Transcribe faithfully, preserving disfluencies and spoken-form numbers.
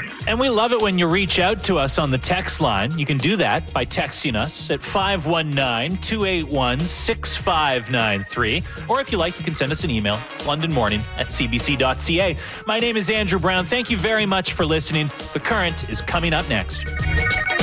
And we love it when you reach out to us on the text line. You can do that by texting us at five one nine, two eight one, six five nine three. Or if you like, you can send us an email. It's london morning at c b c dot c a. My name is Andrew Brown. Thank you very much for listening. The Current is coming up next.